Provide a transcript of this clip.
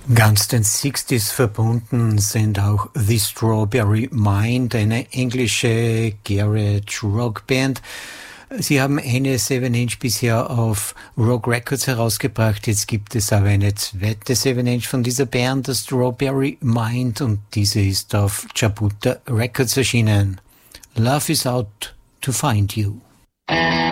Ganz den 60s verbunden sind auch The Strawberry Mind, eine englische Garage Rockband. Sie haben eine 7-Inch bisher auf Rogue Records herausgebracht. Jetzt gibt es aber eine zweite 7-Inch von dieser Band, The Strawberry Mind, und diese ist auf Jabuta Records erschienen. Love is out to find you.